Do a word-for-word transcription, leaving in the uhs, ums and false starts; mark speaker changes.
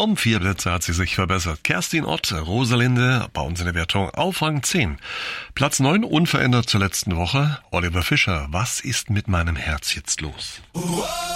Speaker 1: Um vier Plätze hat sie sich verbessert. Kerstin Ott, Rosalinde, bei uns in der Wertung auf Rang zehn. Platz neun, unverändert zur letzten Woche. Oliver Fischer, was ist mit meinem Herz jetzt los?